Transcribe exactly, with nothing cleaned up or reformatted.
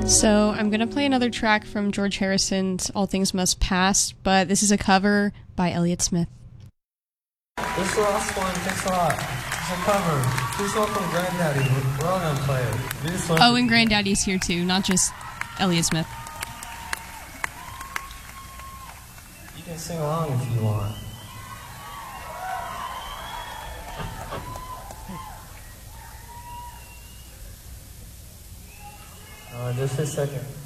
So I'm going to play another track from George Harrison's All Things Must Pass, but this is a cover by Elliott Smith. This is the last one. Thanks a lot. It's a cover. Please welcome Granddaddy. We're all going to play it. Oh, and Granddaddy's here too, not just Elliott Smith. You can sing along if you want. Uh, just a second.